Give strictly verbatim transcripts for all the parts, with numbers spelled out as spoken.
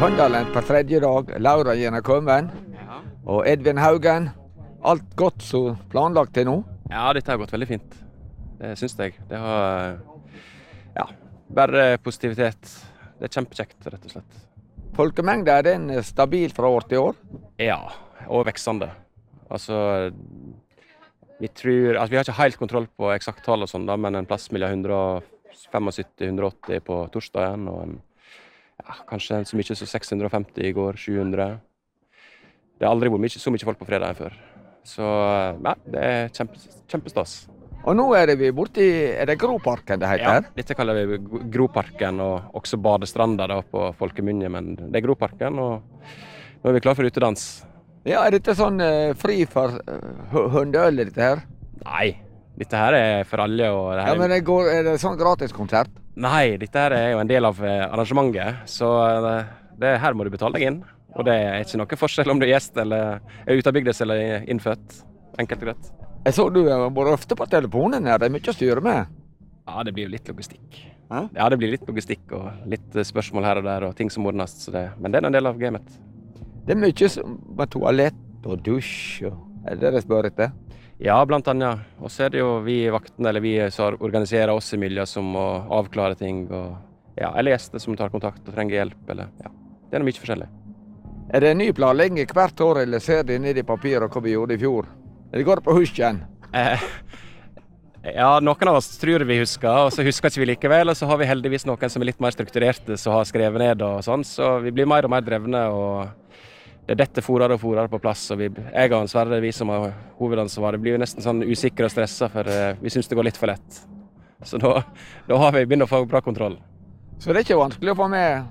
Håndalen på tredje dag, Laura Gjerne kommet, Ja. og Edvin Haugen. Alt godt så planlagt til nå? Ja, dette har gått veldig fint. Det syns jeg. Det har ja, bare positivitet. Det er kjempekjekt, rett og slett. Folkemengden, er den stabil fra år til år? Ja, og veksende. Altså, vi tror altså, vi har ikke helt kontroll på eksakt tall og sånn, da, men en plass mellom hundre syttifem til hundre åtti på torsdagen, og en, ja, kanskje så mye som seks hundre femti i går, sju hundre. Det har aldri vært mye, så mye folk på fredagen før. Så ja, det er kjempe, kjempestas. Og nå er det vi borte i, er det Groparken det heter? Ja, dette kaller vi Groparken, og også badestranda da på folkemunne, men det er Groparken, og nå er vi klar for utedans. Ja, er dette sånn uh, fri for uh, hundeøl, dette her? Nei, dette her er for alle. Og det her Ja, men det går, er det sånn gratiskonsert? Nei, dette her er jo en del av arrangementet, så det, det her må du betale deg inn. Og det er ikke noe forskjell om du er gjest eller er ute av bygdes eller innfødt. Enkelt og greit. Jeg så du har vært ofte på telefonen her, det er mye å styre med. Ja, det blir jo litt logistikk. Hæ? Ja, det blir litt logistikk og litt spørsmål her og der og ting som ordnes. Så det, men det er en del av gamet. Det er mye som med toalett og dusj, og er det det spør etter? Ja, blant annet. Og så er det jo vi vaktene, eller vi som organiserer oss i miljøet som må avklare ting, og ja, eller gjester som tar kontakt og trenger hjelp, eller ja. Det er noe mye forskjellig. Er det ny planlegging hvert år, eller ser de ned i papiret hva vi gjorde i fjor? Eller går det på husken? Eh, ja, noen av oss tror vi husker, og så husker ikke vi likevel, og så har vi heldigvis noen som er litt mer strukturerte, som har skrevet ned og sånn, så vi blir mer og mer drevne, og det er dette forer og forer på plass, og vi, jeg og Sverre, vi som har hovedansvar, blir jo nesten sånn usikre og stresset, for uh, vi synes det går litt for lett. Så da, da har vi begynt å få bra kontroll. Så det er ikke vanskelig å få med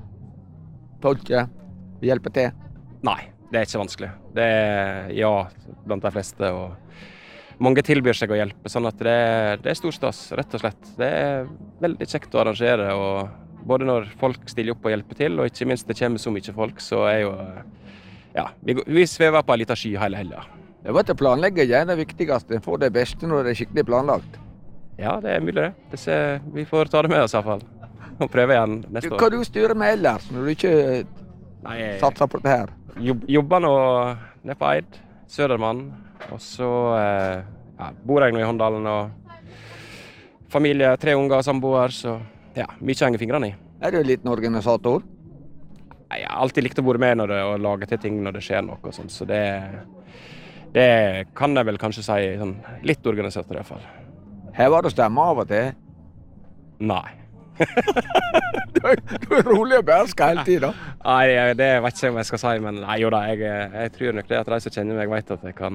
folket, hjelpe til? Nei, det er ikke vanskelig. Det er ja blant de fleste, og mange tilbyr seg å hjelpe, sånn at det, det er stor stas, rett og slett. Det er veldig kjekt å arrangere, og både når folk stiller opp og hjelper til, og ikke minst det kommer så mye folk, så er jo ja, vi, vi svever på en liten sky hele helga. Det var til planlegging, det viktigste. Få det beste når det er skikkelig planlagt. Ja, det er mulig det. det ser, vi får ta det med oss i hvert fall. Og prøve igjen neste år. Hva du styrer med ellers, når du ikke Nei, satser på dette her? Jobb, jobber nå nede på Eid, Sødermann, og så eh, ja, bor jeg nå i Håndalen, og familie, tre unger og samboer, så ja, mye henger fingrene i. Er du en liten organisator? Jeg har alltid likt å være med når det, og lage til ting når det skjer noe og sånt, så det, det kan jeg vel kanskje si sånn, litt organisator i hvert fall. Hever du stemme av og til? Nei. du, er, du er rolig og bærsk hele tiden. Nei, det vet ikke om jeg skal si, men nei, jo da, jeg, jeg tror nok det at de som kjenner meg vet at jeg kan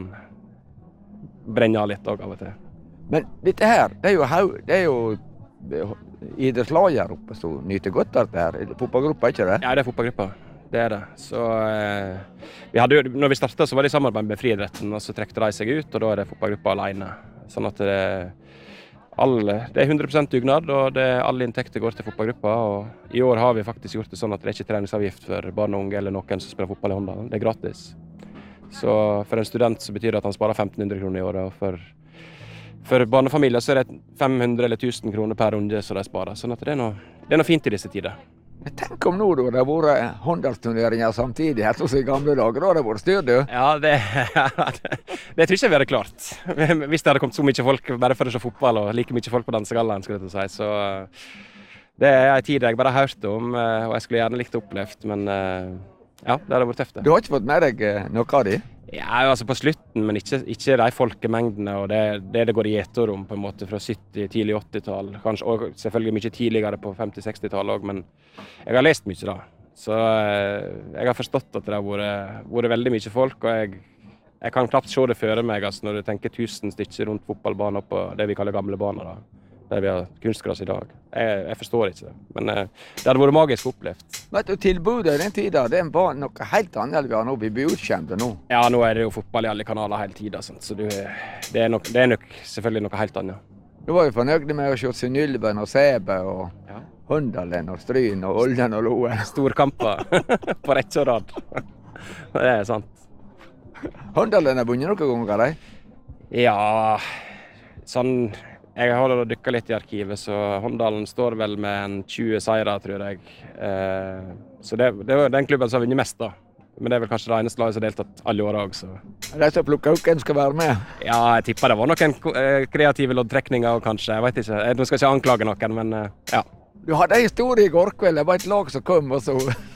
brenne av litt også av og til. Men dette her, det er jo, det er jo idrettslaget her oppe som nyter godt av dette her. Fotballgruppa, ikke det? Ja, det er fotballgruppa. Det er det. Så eh, vi hadde jo, når vi startet så var det i samarbeid med friidretten, og så trekte de seg ut, og da er det fotballgruppa alene. Sånn at det, alle, det er hundre prosent dugnad, og det, alle inntekter går til fotballgruppa. Og i år har vi faktisk gjort det sånn at det er ikke treningsavgift for barn og unge eller noen som spiller fotball i Håndalen. Det er gratis. Så for en student så betyr det at han sparer femten hundre kroner i året, og for For barnefamilier så er det fem hundre eller tusen kroner per unge som de sparer. Sånn at det er noe, det er noe fint i disse tider. Jeg tenker om nå da, det har vært håndballturneringer samtidig, helt som i gamle dager, da har det vært styr, du. Ja, det, det, det tror ikke jeg vi hadde klart. Hvis det hadde kommet så mye folk bare for å se fotball, og like mye folk på dansegallaen, skulle jeg si. Så det er en tid jeg bare har hørt om, og jeg skulle gjerne likt å opplevd, men ja, det hadde vært tøft. Du har ikke fått med deg noe av de? Ja, altså på slutten, men ikke, ikke de folkemengdene og det, det det går i gjeter om på en måte fra sytti, tidlig åttitall, kanskje, og selvfølgelig mye tidligere på femti-sekstitall også, men jeg har lest mye da. Så jeg har forstått at det har vært, vært veldig mye folk, og jeg, jeg kan knapt se det føre meg, altså, når du tenker tusen stykker rundt fotballbanen på det vi kaller gamle baner da. Der vi har kunstgras i dag. Jeg, jeg forstår ikke det, men eh, det hadde vært magisk opplevd. Vet du, tilbudet i den tiden, det var noe helt annet enn vi har nå, vi blir utkjente nå. Ja, nå er det jo fotball i alle kanaler hele tiden, sånn, så du, det, er nok, det er nok selvfølgelig noe helt annet. Du var jo fornøyd med å se Synylven og Sæbe og ja. Håndalen og Stryn og Olden og Loen. Storkamper på rekke og rad. Det er sant. Håndalen har vunnet noen ganger, de? Ja, sånn Jeg har da dykket litt i arkivet, så Håndalen står vel med en tjue seire, tror jeg. Eh, så det, det er den klubben som har vunnet mest, da. Men det er vel kanskje det eneste laget som har deltatt alle årene også. De som plukker ut hvem skal være med? Ja, jeg tipper det var noen eh, kreative loddtrekninger, kanskje. Jeg vet ikke. Jeg, nå skal jeg ikke anklage noen, men eh, ja. Du hadde en historie i går kveld. Det var et lag som kom, og så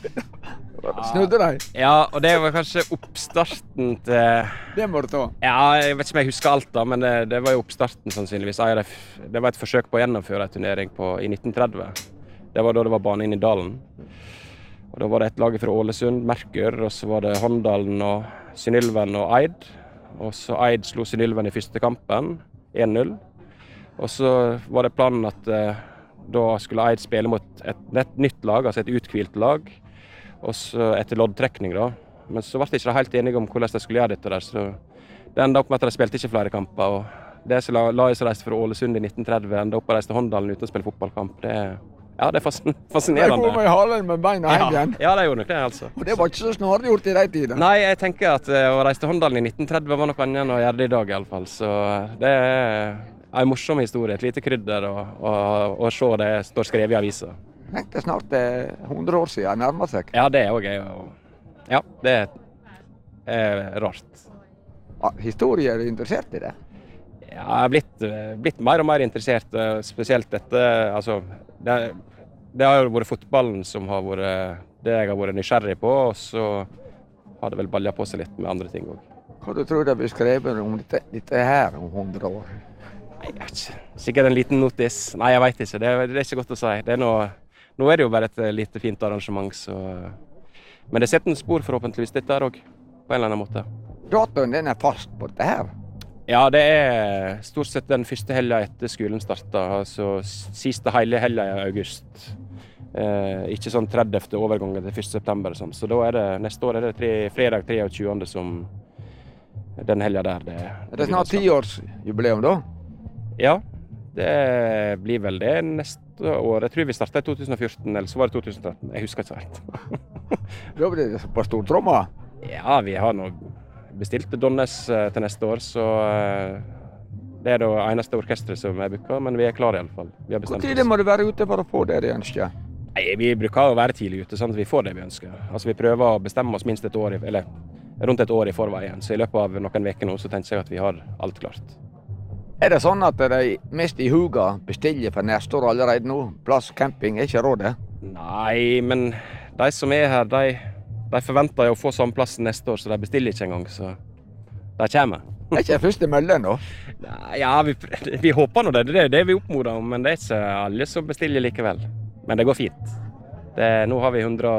snudde de. Ja, og det var kanskje oppstarten til... Det må du ta. Ja, jeg vet ikke om jeg husker alt da, men det, det var jo oppstarten sannsynligvis. Det var et forsøk på å gjennomføre en turnering på, i nitten tretti. Det var da det var bane inn i dalen. Og da var det et lag fra Ålesund, Merkur, og så var det Håndalen og Synylven og Eid. Og så Eid slo Synylven i første kampen, én null. Og så var det planen at eh, da skulle Eid spille mot et, et nytt lag, altså et uthvilt lag. Og så etter loddtrekning da. Men så ble de ikke helt enige om hvordan de skulle gjøre dette der, så det enda opp med at de spilte ikke flere kamper. Og det som laget som reiste fra Ålesund i nitten tretti, enda opp og reiste til Håndalen uten å spille fotballkamp, det er... Ja, det er fascinerende. De kom med halen med beina hjem igjen. Ja, det gjorde nok det, altså. Og det var ikke så snart gjort i de tider. Nei, jeg tenker at uh, å reise til Håndalen i nitten tretti var noe annet enn å gjøre det i dag, i alle fall. Så det er en morsom historie, et lite krydder, å se det står skrevet i avisa. Jeg tenkte snart det er hundre år siden, nærmer seg. Ja, det er også gøy. Ja, det er rart. Ja, historie, er du interessert i det? Ja, jeg har blitt, blitt mer og mer interessert, spesielt etter, altså, det, det har jo vært fotballen som har vært det jeg har vært nysgjerrig på, og så har det vel ballet på seg litt med andre ting også. Hva du tror det blir skrevet om dette, dette her om hundre år? Nei, jeg vet ikke. Sikkert en liten notis. Nei, jeg vet ikke. Det er, det er ikke godt å si. Det er noe, nå er det jo bare et lite fint arrangement, så... Men det setter en spor forhåpentligvis dette her også, på en eller annen måte. Datoen den er fast på dette her? Ja, det er stort sett den første helga etter skolen startet, altså siste hele helga i august. Eh, ikke sånn tredivte overgangen til første september, sånn. Så da er det, neste år er det tre, fredag treogtjuende som den helga der. Det, er det snart tiårsjubileum da? Ja, det blir vel det neste år. Jeg tror vi startet i to tusen og fjorten, eller så var det to tusen og tretten. Jeg husker ikke helt. Da blir det på stortromma? Ja, vi har nå bestilt Donnes til neste år, så det er det eneste orkestret som er booket, men vi er klare i alle fall. Hvor tidlig må du være ute for å få det de ønsker? Nei, vi bruker å være tidlig ute, sånn at vi får det vi ønsker. Altså, vi prøver å bestemme oss minst et år, eller rundt et år i forveien, så i løpet av noen veker nå så tenker jeg at vi har alt klart. Er det sånn at de mest i huga bestiller for neste år allerede nå? Plass camping er ikke rådet? Nei, men de som er her, de... De forventer jo å få samme plass neste år, så de bestiller ikke engang, så de kommer. Det er ikke første møllen da? Ja, vi, vi håper nå det. Det er det vi oppmoder om, men det er ikke alle som bestiller likevel. Men det går fint. Det, nå har vi hundre,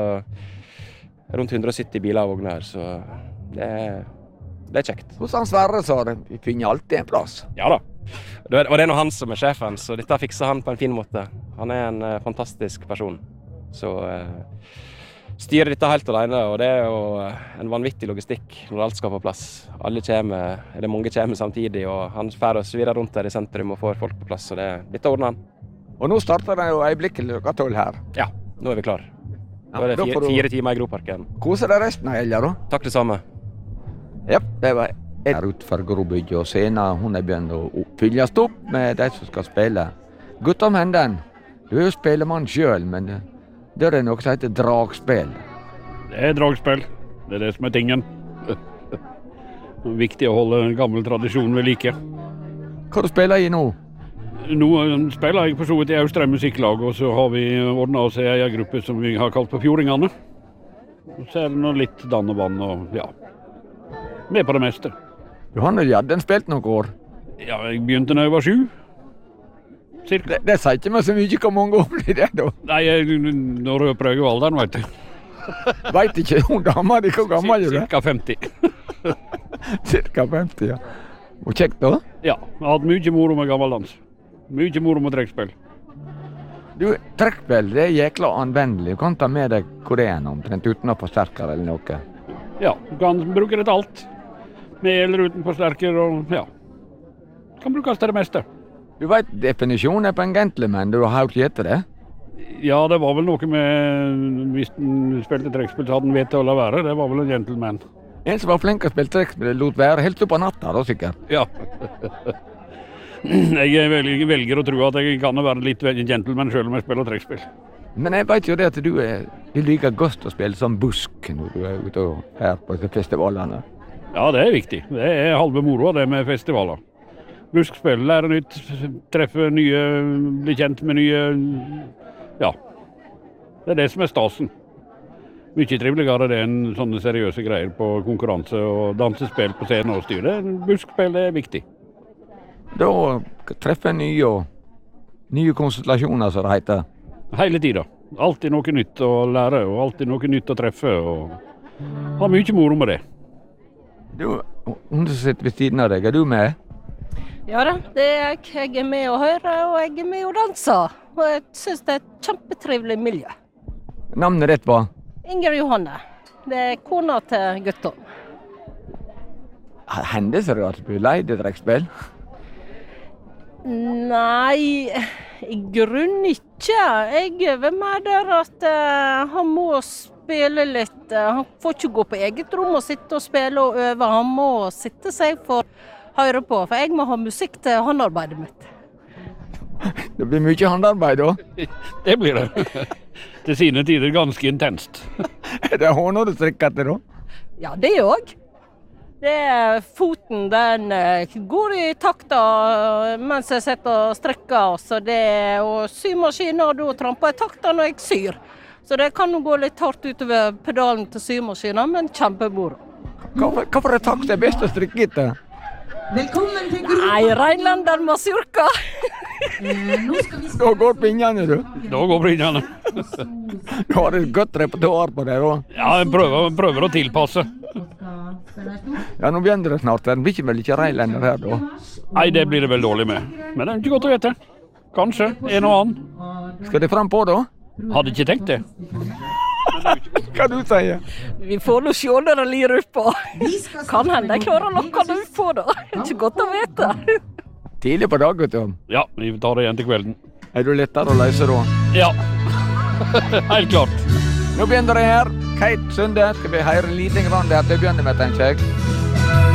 rundt hundre og sytti biler og vogner, så det, det er kjekt. Hvordan Sverre sa det, vi finner alltid en plass. Ja da. Og det er nå han som er sjefen, så dette fikser han på en fin måte. Han er en uh, fantastisk person. Så... Uh, styrer dette helt alene, og det er jo en vanvittig logistikk når alt skal på plass. Alle kommer, eller mange kommer samtidig, og han fer og svirrer rundt der i sentrum og får folk på plass, så det, dette ordner han. Og nå starter det jo øyeblikkelig klokka tolv her. Ja, nå er vi klar. Ja, nå er det fire, fire timer i Groparken. Koser deg resten av helga da? Takk det samme. Ja, det var her utenfor Grobygget, og scenen hun er begynt å fylles opp med de som skal spille. Guttorm Henden, du er jo spillemann selv, men... Det er noe som heter dragspill. Det er dragspill. Det er det som er tingen. Det er viktig å holde en gammel tradisjon ved like. Hva du spiller i nå? Nå spiller jeg for så vidt i Austrheim musikklag, og så har vi ordnet oss en egen gruppe som vi har kalt på Fjordingene. Og så er det noe litt dann og vann, og ja, med på det meste. Du har nå gjerne spilt noen år? Ja, jeg begynte når jeg var sju. Det, det sier ikke meg så mye hvor mange år blir det da? Nei, jeg, når jeg prøver alderen, vet du. Vet ikke hun dama di hvor gammel er det? Cirka femti. Cirka femti, ja. Og kjekt da? Ja, jeg har hatt mye moro med gammeldans. Mye moro med trekkspill. Du, trekkspill, det er jækla anvendelig. Du kan ta med deg hvor det er omtrent uten å forsterke eller noe. Ja, du kan bruke det til alt. Med eller uten forsterker, og ja. Du kan brukes til det meste. Du vet definisjonen på en gentleman, du har hørt etter det? Ja, det var vel noe med, hvis den spilte trekkspill, så hadde den vet til å la være. Det var vel en gentleman. En som var flink å spille trekkspill, lot være helt opp på natta da, sikkert? Ja. Jeg velger, velger å tro at jeg kan være litt gentleman selv om jeg spiller trekkspill. Men jeg vet jo det at du, er, du liker godt å spille sånn busk når du er ute og her på festivalene. Ja, det er viktig. Det er halve moroa det med festivaler. Buskspill, lære nytt, treffe nye, bli kjent med nye, ja. Det er det som er stasen. Mye triveligere det enn sånne seriøse greier på konkurranse og dansespill på scenen og styre. Buskspill er viktig. Da treffer nye og nye konsultasjoner, som det heter. Hele tida. Alltid noe nytt å lære, og alltid noe nytt å treffe, og har mye moro med det. Du, hun som sitter ved siden av deg, er du med? Ja da, det er jeg. Jeg er med å høre, og jeg er med å danse. Og jeg synes det er et kjempetrivelig miljø. Navnet ditt var? Inger Johanne. Det er kona til Guttorm. Hender det at du blir leid i trekkspill? Nei, i grunnen ikke. Jeg er med der at uh, han må spille litt. Uh, han får ikke gå på eget rom og sitte og spille og øve. Han må sitte seg for å høre på, for jeg må ha musikk til håndarbeidet mitt. Det blir mye håndarbeid da? Det blir det. Til sine tider ganske intenst. Er det hånda du strikker til da? Ja, det òg. Det er foten, den uh, går i takta mens jeg sitter og strekker. Så det er å sy maskiner, da tramper jeg takta når jeg syr. Så det kan jo gå litt hardt utover pedalen til symaskiner, men kjempemoro. Hvorfor, hvorfor er takt det best å strikke etter? Velkommen til Grorud. Nei, reinlender masurka. Da går pinjene, du. Da går pinjene. Du har et godt repertoar på det da. Ja, jeg prøver, prøver å tilpasse. Ja, nå begynner det snart. Det blir ikke vel ikke reinlender her da. Nei, det blir det vel dårlig med. Men det er ikke godt å vite. Kanskje, en og annen. Skal det fram på da? Hadde ikke tenkt det. Hva du sier? Vi får nå se når det lir ut på. Kan hende jeg klarer å lokke det ut på da. Ikke godt å vite. Tidlig på dag, vet du. Ja, vi tar det igjen til kvelden. Er du lettere å løse da? Ja, helt klart. Nå begynner det her. Kate Sunde skal vi høre en liten grann der til å begynne med, tenker jeg.